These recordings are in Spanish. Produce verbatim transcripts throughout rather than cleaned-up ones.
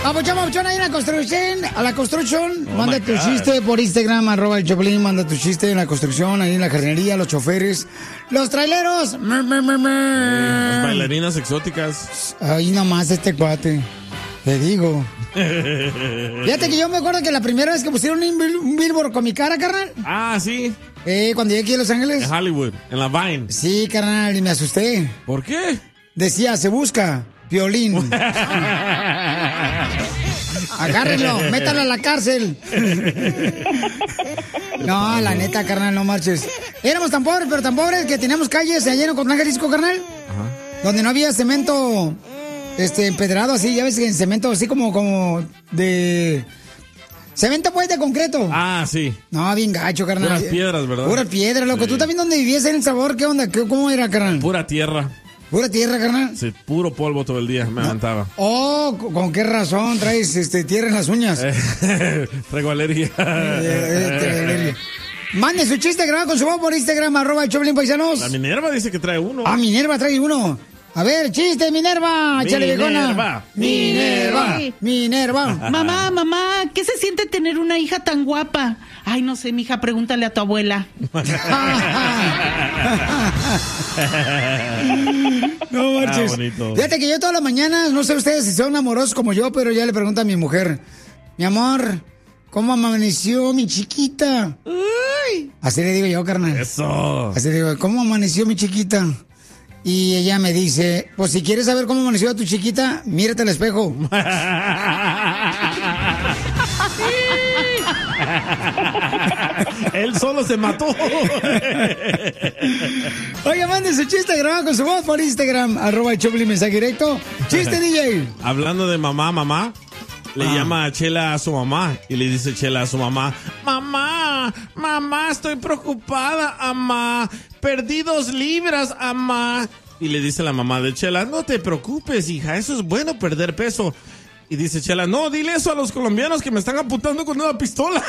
Papuchón, papuchón, ahí en la construcción, a la construcción, oh manda tu God. chiste por Instagram, arroba el Choplin, manda tu chiste en la construcción, ahí en la jardinería, los choferes, los traileros, mer, mer, mer, mer. Las bailarinas exóticas. Ahí nomás este cuate, te digo. Fíjate que yo me acuerdo que la primera vez que pusieron un, bill- un billboard con mi cara, carnal. Ah, sí. Eh, cuando llegué aquí a Los Ángeles. En Hollywood, en la Vine. Sí, carnal, y me asusté. ¿Por qué? Decía, se busca Piolín. Agárrenlo, métalo a la cárcel. No, la neta, carnal, no marches. Éramos tan pobres, pero tan pobres que teníamos calles allá en Ocotlán, Jalisco, carnal. Ajá. Donde no había cemento este, empedrado así, ya ves que en cemento así como, como de... Cemento pues de concreto. Ah, sí. No, bien gacho, carnal. Puras piedras, ¿verdad? Puras piedras, loco. Sí. ¿Tú también dónde vivías en El Sabor? ¿Qué onda? ¿Qué, ¿Cómo era, carnal? Pura tierra. ¿Pura tierra, carnal? Sí, puro polvo todo el día, me levantaba. Oh, ¿con qué razón traes este, tierra en las uñas? Traigo alergia. Eh, eh, Mande su chiste grabado con su voz por Instagram, arroba el Choplin Paisanos. La Minerva dice que trae uno. Ah, Minerva trae uno. A ver, chiste, Minerva. Échale, Minerva. Minerva. Sí. Minerva. Mamá, mamá, ¿qué se siente tener una hija tan guapa? Ay, no sé, mija, pregúntale a tu abuela. No marches. Ah, bonito. Fíjate que yo todas las mañanas, no sé ustedes si son amorosos como yo, pero ya le pregunto a mi mujer, mi amor, ¿cómo amaneció mi chiquita? Uy. Así le digo yo, carnal. Eso. Así le digo, ¿cómo amaneció mi chiquita? Y ella me dice, pues si quieres saber cómo amaneció tu chiquita, mírate al espejo. Él solo se mató. Oye, mande su chiste grabado con su voz por Instagram, arroba el Choplin, mensaje directo. Chiste, D J. Hablando de mamá, mamá, le Ah. llama a Chela a su mamá y le dice Chela a su mamá, mamá, mamá, estoy preocupada, mamá, perdí dos libras, mamá. Y le dice la mamá de Chela, no te preocupes, hija, eso es bueno perder peso. Y dice Chela, no, dile eso a los colombianos que me están apuntando con una pistola.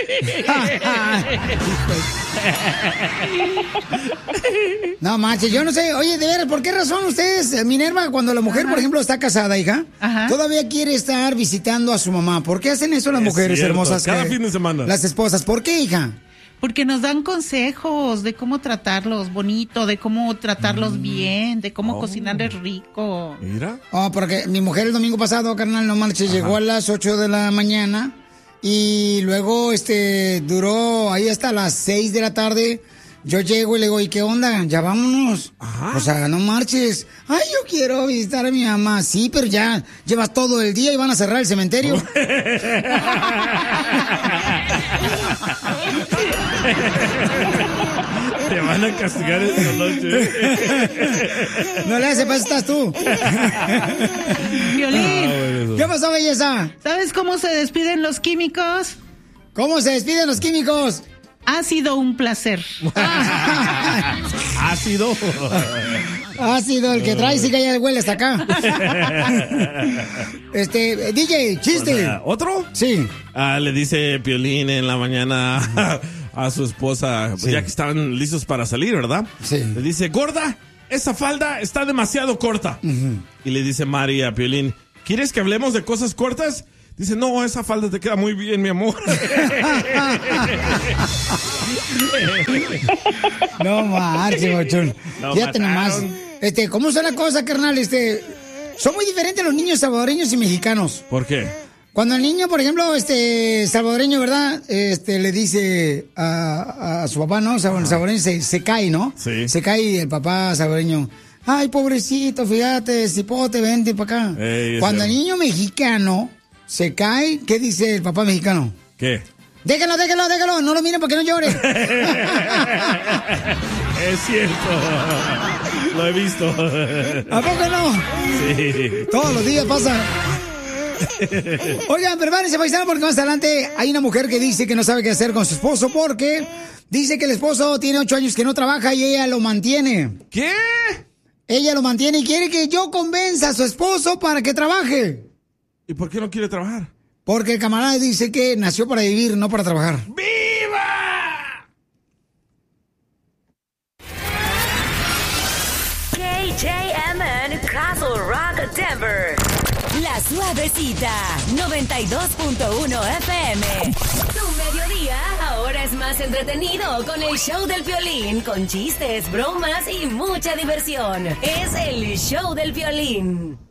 No manches, yo no sé. Oye, de veras, ¿por qué razón ustedes, Minerva, cuando la mujer, Ajá. por ejemplo, está casada, hija, Ajá. todavía quiere estar visitando a su mamá? ¿Por qué hacen eso las Es mujeres cierto, hermosas? cada que, fin de semana. Las esposas, ¿por qué, hija? Porque nos dan consejos de cómo tratarlos bonito, de cómo tratarlos mm. bien, de cómo oh. cocinarles rico. Mira. Oh, porque mi mujer el domingo pasado, carnal, no manches, Ajá. llegó a las ocho de la mañana y luego este duró ahí hasta las seis de la tarde. Yo llego y le digo, ¿y qué onda? Ya vámonos. Ajá. O sea, no marches. Ay, yo quiero visitar a mi mamá. Sí, pero ya llevas todo el día y van a cerrar el cementerio. Te van a castigar esta noche. No le hace, pues estás tú. Violín. Ah, bueno. ¿Qué pasó, belleza? ¿Sabes cómo se despiden los químicos? ¿Cómo se despiden los químicos? Ha sido un placer. Ha sido. Ha sido el que trae, sí que ya huele hasta acá. Este, D J, chiste. ¿Otro? Sí. Ah, le dice Piolín en la mañana a su esposa, sí. ya que estaban listos para salir, ¿verdad? Sí. Le dice, gorda, esa falda está demasiado corta. Uh-huh. Y le dice Mari a Piolín, ¿quieres que hablemos de cosas cortas? Dice, no, esa falda te queda muy bien, mi amor. No marches, bochón. No Fíjate nomás. mataron. Este, ¿cómo son las cosas, carnal? Este, son muy diferentes los niños salvadoreños y mexicanos. ¿Por qué? Cuando el niño, por ejemplo, este, salvadoreño, ¿verdad? Este, le dice a, a su papá, ¿no? Salvadoreño se, se cae, ¿no? Sí. Se cae el papá salvadoreño. Ay, pobrecito, fíjate, cipote, vente para acá. Ey, Cuando el ese... niño mexicano se cae, ¿qué dice el papá mexicano? ¿Qué? Déjalo, déjalo, déjalo, no lo miren porque no llore. Es cierto. Lo he visto. ¿A poco no? Sí. Todos los días pasa. Oigan, prepárense, paisano, porque más adelante hay una mujer que dice que no sabe qué hacer con su esposo porque dice que el esposo tiene ocho años que no trabaja y ella lo mantiene. ¿Qué? Ella lo mantiene y quiere que yo convenza a su esposo para que trabaje. ¿Y por qué no quiere trabajar? Porque el camarada dice que nació para vivir, no para trabajar. ¡Viva! K J M N Castle Rock, Denver. La La Suavecita, noventa y dos punto uno F M. Tu mediodía ahora es más entretenido con el show del Piolín, con chistes, bromas y mucha diversión. Es el show del Piolín.